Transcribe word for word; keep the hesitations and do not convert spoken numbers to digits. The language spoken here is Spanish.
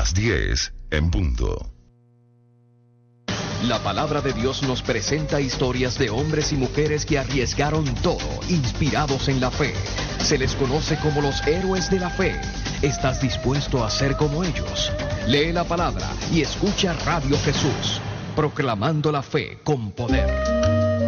las diez en punto. La palabra de Dios nos presenta historias de hombres y mujeres que arriesgaron todo, inspirados en la fe. Se les conoce como los héroes de la fe. ¿Estás dispuesto a ser como ellos? Lee la palabra y escucha Radio Jesús, proclamando la fe con poder.